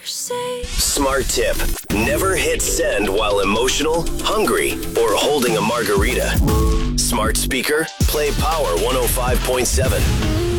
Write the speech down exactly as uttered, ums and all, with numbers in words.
Smart tip. Never hit send while emotional, hungry, or holding a margarita. Smart speaker, play Power one oh five point seven.